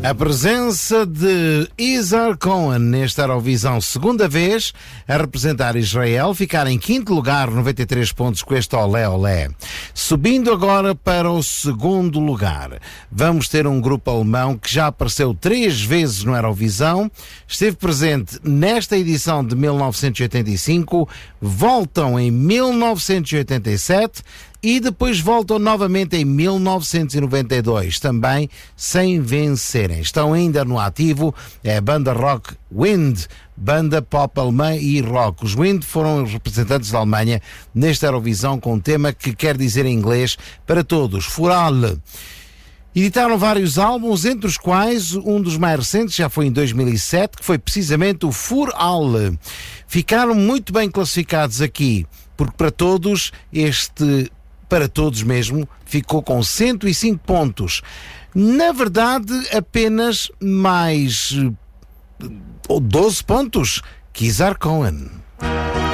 A presença de Yizar Cohen nesta Eurovisão, segunda vez a representar Israel, ficar em quinto lugar, 93 pontos com este Olé Olé. Subindo agora para o segundo lugar, vamos ter um grupo alemão que já apareceu 3 vezes no Eurovisão, esteve presente nesta edição de 1985, voltam em 1987 e depois voltam novamente em 1992, também sem vencerem. Estão ainda no ativo, é a banda rock Wind, banda pop alemã e rock. Os Wind foram os representantes da Alemanha nesta Eurovisão com um tema que quer dizer em inglês para todos, Für alle. Editaram vários álbuns, entre os quais um dos mais recentes já foi em 2007, que foi precisamente o Für alle. Ficaram muito bem classificados aqui, porque para todos para todos mesmo, ficou com 105 pontos. Na verdade, apenas mais 12 pontos que Yizar Cohen.